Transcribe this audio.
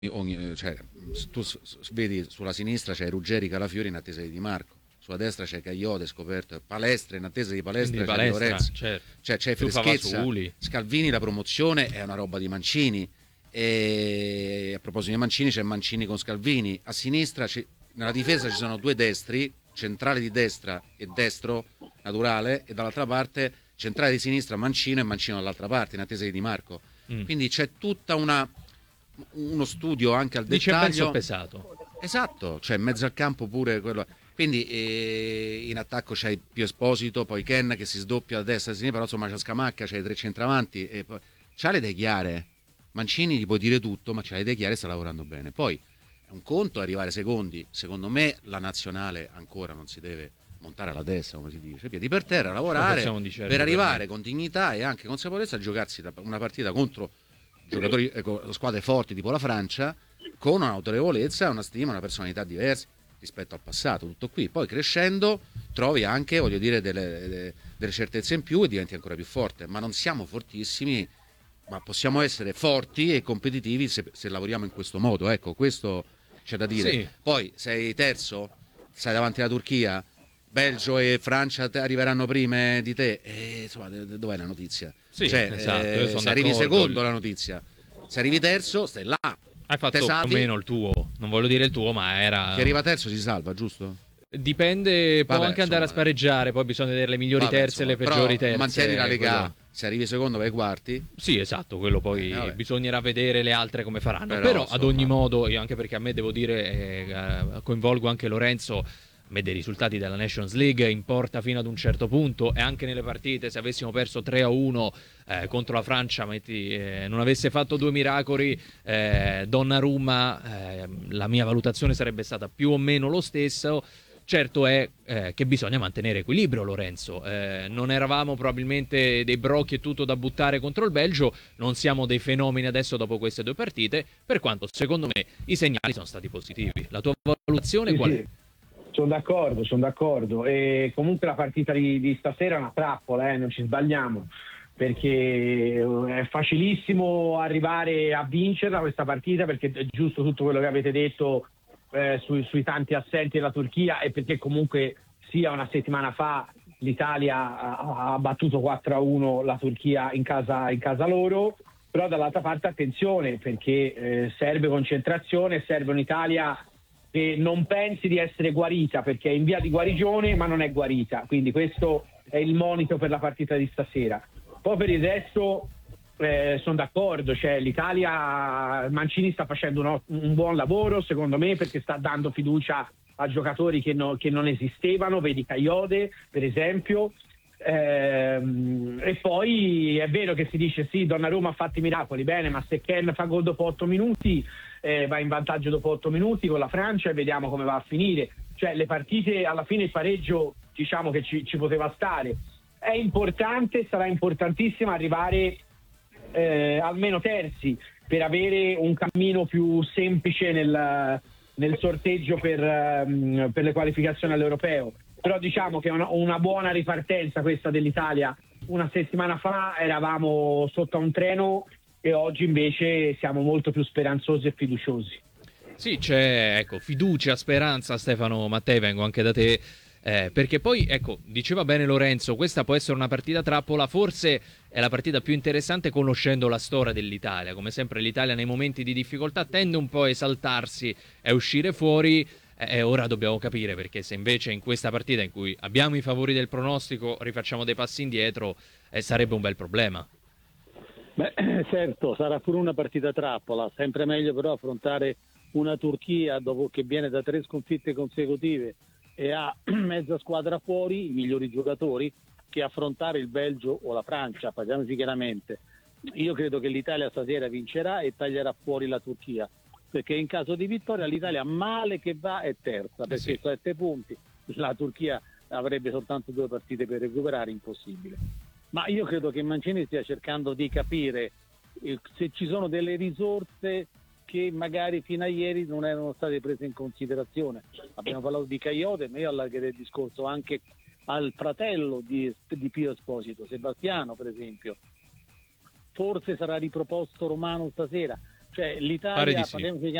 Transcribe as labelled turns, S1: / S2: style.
S1: cioè, tu vedi sulla sinistra c'è Ruggeri, Calafiori in attesa di Di Marco, sulla destra c'è Caiote scoperto, Palestra in attesa di Palestra,
S2: Quindi
S1: c'è
S2: Palestra,
S1: Lorenzo,
S2: certo.
S1: cioè c'è
S2: Più
S1: freschezza.
S2: Favasuli.
S1: Scalvini, la promozione è una roba di Mancini, e a proposito di Mancini c'è Mancini con Scalvini, a sinistra nella difesa ci sono due destri, centrale di destra e destro naturale, e dall'altra parte centrale di sinistra Mancino e Mancino dall'altra parte in attesa di Di Marco. Quindi c'è tutta uno studio anche al
S2: Dice ben
S1: dettaglio.
S2: soppesato.
S1: Esatto, c'è in mezzo al campo pure quello. Quindi in attacco c'hai Pio Esposito, poi Ken che si sdoppia a destra e a sinistra, però insomma c'è Scamacca, c'hai i tre centravanti, e poi c'ha le idee chiare. Mancini gli puoi dire tutto, ma c'ha le idee chiare e sta lavorando bene. Poi è un conto arrivare secondi. Secondo me la nazionale ancora non si deve montare alla testa, come si dice, piedi per terra, lavorare per arrivare con dignità e anche consapevolezza a giocarsi una partita contro giocatori, squadre forti tipo la Francia, con un'autorevolezza, una stima, una personalità diversa rispetto al passato. Tutto qui. Poi crescendo trovi anche, voglio dire, delle certezze in più e diventi ancora più forte. Ma non siamo fortissimi, ma possiamo essere forti e competitivi se lavoriamo in questo modo. Ecco, questo c'è da dire.
S2: Sì.
S1: Poi sei terzo, stai davanti alla Turchia, Belgio e Francia arriveranno prima di te, e insomma, dov'è la notizia?
S2: Sì, esatto, io sono
S1: se arrivi
S2: d'accordo.
S1: secondo la notizia, se arrivi terzo stai là.
S2: Hai fatto più o meno il tuo, non voglio dire il tuo, ma era...
S1: Chi arriva terzo si salva, giusto?
S2: Dipende, può
S1: Vabbè,
S2: anche andare a
S1: insomma,
S2: spareggiare, poi bisogna vedere le migliori terze e le peggiori terze.
S1: Mantieni la Lega A,
S2: quello...
S1: se arrivi secondo vai ai quarti.
S2: Sì, esatto, quello poi bisognerà vedere le altre come faranno. Però
S1: insomma,
S2: ad ogni modo, io anche perché a me devo dire, coinvolgo anche Lorenzo, a me dei risultati della Nations League importa fino ad un certo punto, e anche nelle partite, se avessimo perso 3-1 contro la Francia, non avesse fatto due miracoli, Donnarumma, la mia valutazione sarebbe stata più o meno lo stesso. Certo è che bisogna mantenere equilibrio, Lorenzo. Non eravamo probabilmente dei brocchi e tutto da buttare contro il Belgio, non siamo dei fenomeni adesso dopo queste due partite, per quanto secondo me i segnali sono stati positivi. La tua valutazione qual è?
S3: Sono d'accordo. E comunque la partita di stasera è una trappola, non ci sbagliamo, perché è facilissimo arrivare a vincerla questa partita, perché è giusto tutto quello che avete detto sui tanti assenti della Turchia, e perché comunque sia una settimana fa l'Italia ha battuto 4-1 la Turchia in casa loro. Però dall'altra parte attenzione, perché serve concentrazione, serve un'Italia che non pensi di essere guarita, perché è in via di guarigione ma non è guarita, quindi questo è il monito per la partita di stasera. Poi per il resto sono d'accordo, cioè l'Italia, Mancini sta facendo un buon lavoro secondo me, perché sta dando fiducia a giocatori che non esistevano, vedi Caiote per esempio. E poi è vero che si dice sì, Donnarumma ha fatto i miracoli, bene, ma se Ken fa gol dopo 8 minuti va in vantaggio dopo 8 minuti con la Francia, e vediamo come va a finire. Cioè le partite, alla fine il pareggio diciamo che ci poteva stare. È importante, sarà importantissimo arrivare almeno terzi, per avere un cammino più semplice nel sorteggio per le qualificazioni all'europeo. Però diciamo che è una buona ripartenza questa dell'Italia. Una settimana fa eravamo sotto a un treno e oggi invece siamo molto più speranzosi e fiduciosi.
S2: Sì, c'è fiducia, speranza. Stefano Mattei, vengo anche da te, perché poi diceva bene Lorenzo, questa può essere una partita trappola, forse è la partita più interessante conoscendo la storia dell'Italia. Come sempre l'Italia nei momenti di difficoltà tende un po' a esaltarsi e uscire fuori. Ora dobbiamo capire, perché se invece in questa partita in cui abbiamo i favori del pronostico rifacciamo dei passi indietro, sarebbe un bel problema.
S4: Beh, certo, sarà pure una partita trappola, sempre meglio però affrontare una Turchia dopo che viene da 3 sconfitte consecutive e ha mezza squadra fuori, i migliori giocatori, che affrontare il Belgio o la Francia, parliamoci chiaramente. Io credo che l'Italia stasera vincerà e taglierà fuori la Turchia, perché in caso di vittoria l'Italia male che va è terza, perché 7 punti, la Turchia avrebbe soltanto 2 partite per recuperare, impossibile. Ma io credo che Mancini stia cercando di capire se ci sono delle risorse che magari fino a ieri non erano state prese in considerazione. Abbiamo parlato di Caiote, ma io allargherei il discorso anche al fratello di Pio Esposito, Sebastiano per esempio. Forse sarà riproposto Romano stasera, Cioè
S2: Pare
S4: l'Italia,
S2: di sì.
S4: parliamo